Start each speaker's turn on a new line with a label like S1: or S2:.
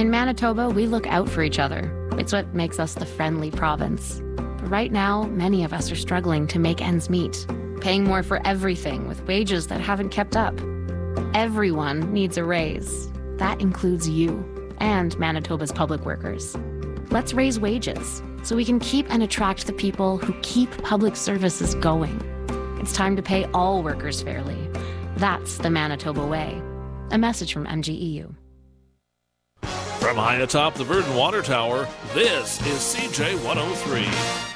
S1: In Manitoba, we look out for each other. It's what makes us the friendly province. But right now, many of us are struggling to make ends meet, paying more for everything with wages that haven't kept up. Everyone needs a raise. That includes you and Manitoba's public workers. Let's raise wages so we can keep and attract the people who keep public services going. It's time to pay all workers fairly. That's the Manitoba way. A message from MGEU.
S2: From high atop the Verdon Water Tower, this is CJ 103.